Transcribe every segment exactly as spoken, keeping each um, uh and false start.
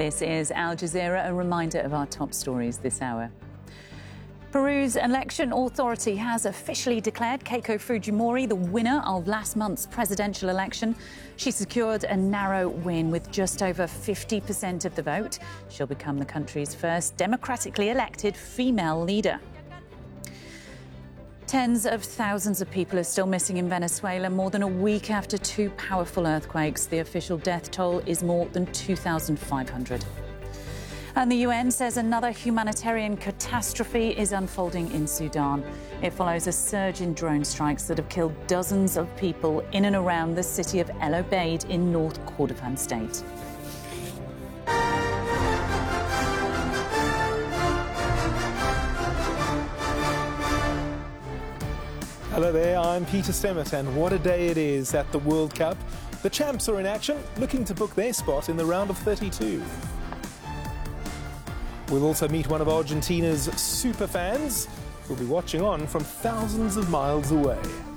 This is Al Jazeera, a reminder of our top stories this hour. Peru's election authority has officially declared Keiko Fujimori the winner of last month's presidential election. She secured a narrow win with just over fifty percent of the vote. She'll become the country's first democratically elected female leader. Tens of thousands of people are still missing in Venezuela more than a week after two powerful earthquakes. The official death toll is more than two thousand five hundred. And the U N says another humanitarian catastrophe is unfolding in Sudan. It follows a surge in drone strikes that have killed dozens of people in and around the city of El Obeid in North Kordofan state. Hello there, I'm Peter Stemmet, and what a day it is at the World Cup. The champs are in action, looking to book their spot in the round of thirty-two. We'll also meet one of Argentina's super fans who'll be watching on from thousands of miles away.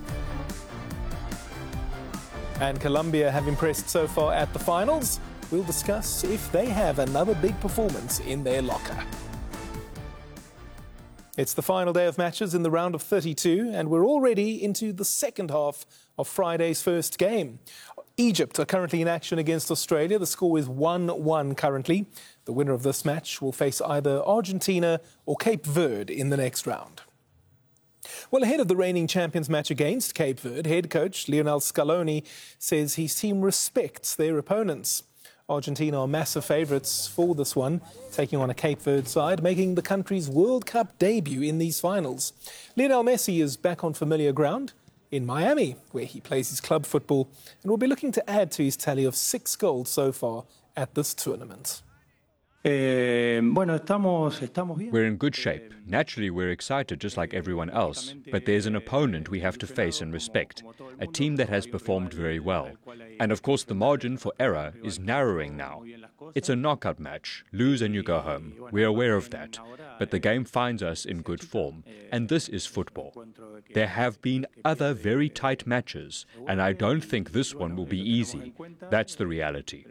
And Colombia have impressed so far at the finals. We'll discuss if they have another big performance in their locker. It's the final day of matches in the round of thirty-two, and we're already into the second half of Friday's first game. Egypt are currently in action against Australia. The score is one one currently. The winner of this match will face either Argentina or Cape Verde in the next round. Well, ahead of the reigning champions match against Cape Verde, head coach Lionel Scaloni says his team respects their opponents. Argentina are massive favourites for this one, taking on a Cape Verde side, making the country's World Cup debut in these finals. Lionel Messi is back on familiar ground in Miami, where he plays his club football, and will be looking to add to his tally of six goals so far at this tournament. We're in good shape. Naturally, we're excited just like everyone else. But there's an opponent we have to face and respect, a team that has performed very well. And of course, the margin for error is narrowing now. It's a knockout match. Lose and you go home. We're aware of that. But the game finds us in good form. And this is football. There have been other very tight matches, and I don't think this one will be easy. That's the reality.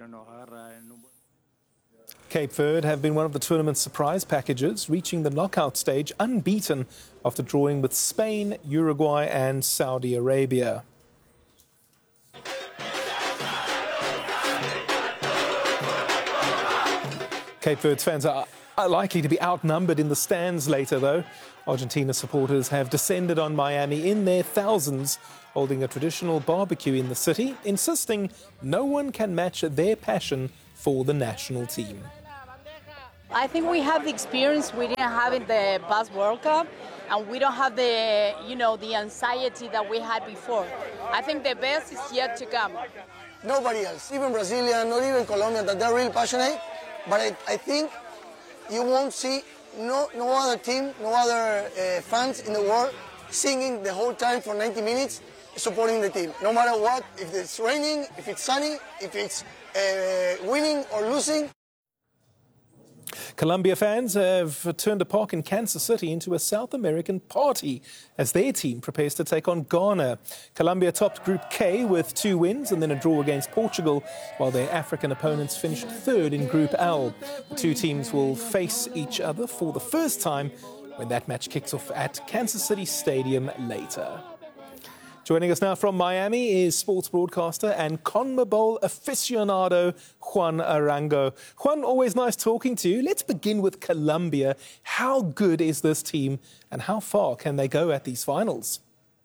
Cape Verde have been one of the tournament's surprise packages, reaching the knockout stage unbeaten after drawing with Spain, Uruguay and Saudi Arabia. Cape Verde's fans are likely to be outnumbered in the stands later, though. Argentina supporters have descended on Miami in their thousands, holding a traditional barbecue in the city, insisting no one can match their passion for the national team. I think we have the experience we didn't have in the past World Cup, and we don't have the, you know, the anxiety that we had before. I think the best is yet to come. Nobody else, even Brazilian, not even Colombian, that they're really passionate. But I, I think you won't see no, no other team, no other uh, fans in the world singing the whole time for ninety minutes, supporting the team. No matter what, if it's raining, if it's sunny, if it's uh, winning or losing. Colombia fans have turned a park in Kansas City into a South American party as their team prepares to take on Ghana. Colombia topped Group K with two wins and then a draw against Portugal, while their African opponents finished third in Group L. The two teams will face each other for the first time when that match kicks off at Kansas City Stadium later. Joining us now from Miami is sports broadcaster and CONMEBOL aficionado Juan Arango. Juan, always nice talking to you. Let's begin with Colombia. How good is this team and how far can they go at these finals?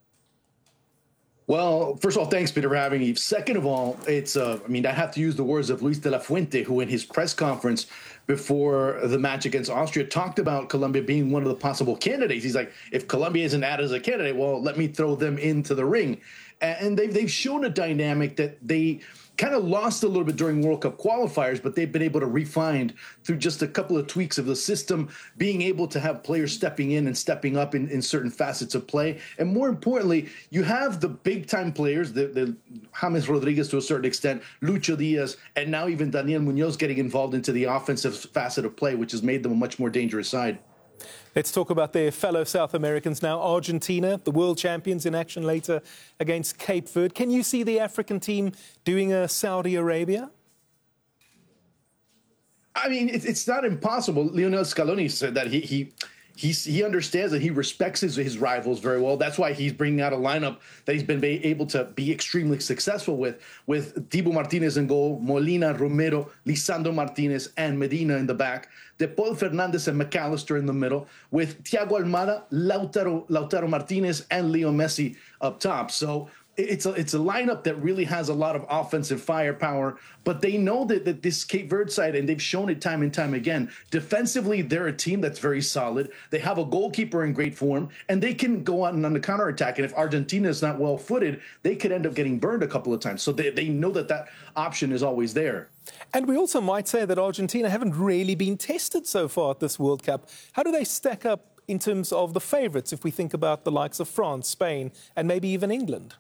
Well, first of all, thanks, Peter, for having me. Second of all, it's, uh, I mean, I have to use the words of Luis de la Fuente, who in his press conference before the match against Austria talked about Colombia being one of the possible candidates. He's like, if Colombia isn't added as a candidate, well, let me throw them into the ring. And they've, they've shown a dynamic that they kind of lost a little bit during World Cup qualifiers, but they've been able to refine through just a couple of tweaks of the system, being able to have players stepping in and stepping up in, in certain facets of play. And more importantly, you have the big-time players, the, the James Rodriguez to a certain extent, Lucho Diaz, and now even Daniel Munoz getting involved into the offensive facet of play, which has made them a much more dangerous side. Let's talk about their fellow South Americans now. Argentina, the world champions, in action later against Cape Verde. Can you see the African team doing a Saudi Arabia? I mean, it's, it's not impossible. Lionel Scaloni said that he he he's, he understands that he respects his, his rivals very well. That's why he's bringing out a lineup that he's been able to be extremely successful with, with Dibu Martinez in goal, Molina, Romero, Lisandro Martinez, and Medina in the back, De Paul Fernandez and McAllister in the middle, with Thiago Almada, Lautaro, Lautaro Martinez, and Leo Messi up top. So it's a, it's a lineup that really has a lot of offensive firepower, but they know that, that this Cape Verde side, and they've shown it time and time again, defensively, they're a team that's very solid. They have a goalkeeper in great form, and they can go out and on the counterattack. And if Argentina is not well-footed, they could end up getting burned a couple of times. So they, they know that that option is always there. And we also might say that Argentina haven't really been tested so far at this World Cup. How do they stack up in terms of the favourites if we think about the likes of France, Spain, and maybe even England?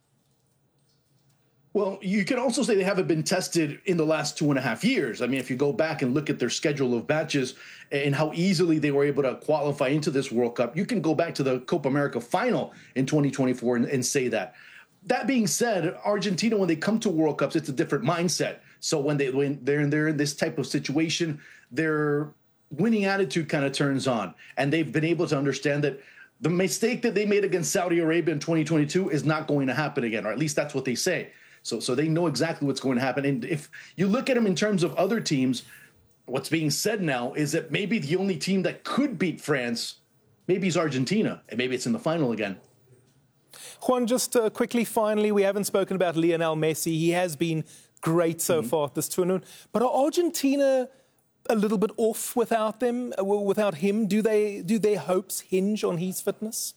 Well, you can also say they haven't been tested in the last two and a half years. I mean, if you go back and look at their schedule of matches and how easily they were able to qualify into this World Cup, you can go back to the Copa America final in twenty twenty-four and, and say that. That being said, Argentina, when they come to World Cups, it's a different mindset. So when, they, when they're, in, they're in this type of situation, their winning attitude kind of turns on. And they've been able to understand that the mistake that they made against Saudi Arabia in twenty twenty-two is not going to happen again, or at least that's what they say. So, so they know exactly what's going to happen. And if you look at them in terms of other teams, what's being said now is that maybe the only team that could beat France, maybe is Argentina, and maybe it's in the final again. Juan, just uh, quickly, finally, we haven't spoken about Lionel Messi. He has been great so mm-hmm. far at this tournament. But are Argentina a little bit off without them, uh, without him? Do they do their hopes hinge on his fitness?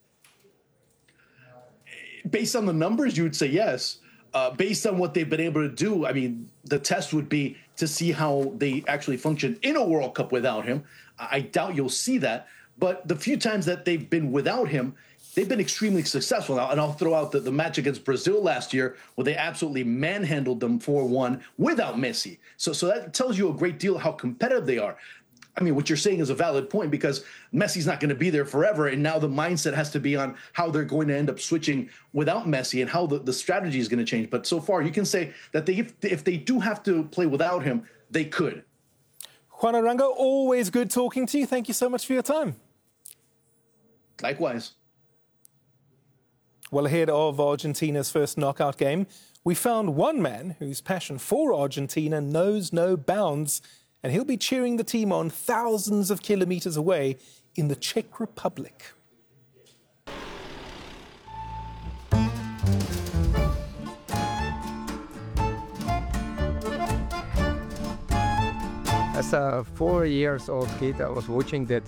Based on the numbers, you would say yes. Uh, based on what they've been able to do, I mean, the test would be to see how they actually function in a World Cup without him. I doubt you'll see that. But the few times that they've been without him, they've been extremely successful. Now, and I'll throw out the, the match against Brazil last year where they absolutely manhandled them four one without Messi. So, so that tells you a great deal how competitive they are. I mean, what you're saying is a valid point because Messi's not going to be there forever. And now the mindset has to be on how they're going to end up switching without Messi and how the, the strategy is going to change. But so far, you can say that they, if, if they do have to play without him, they could. Juan Arango, always good talking to you. Thank you so much for your time. Likewise. Well, ahead of Argentina's first knockout game, we found one man whose passion for Argentina knows no bounds, and he'll be cheering the team on thousands of kilometres away in the Czech Republic. As a four years old kid, I was watching that